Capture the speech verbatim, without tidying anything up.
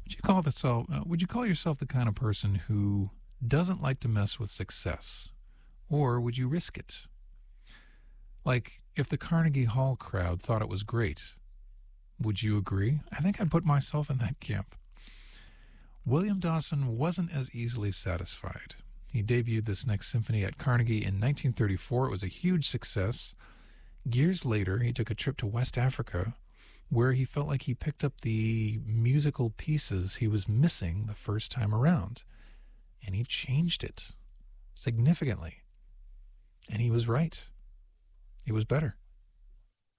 Would you call this uh, would you call yourself the kind of person who doesn't like to mess with success? Or would you risk it? Like, if the Carnegie Hall crowd thought it was great, would you agree? I think I'd put myself in that camp. William Dawson wasn't as easily satisfied. He debuted this next symphony at Carnegie in nineteen thirty-four. It was a huge success. Years later, he took a trip to West Africa, where he felt like he picked up the musical pieces he was missing the first time around. And he changed it significantly. And he was right. It was better.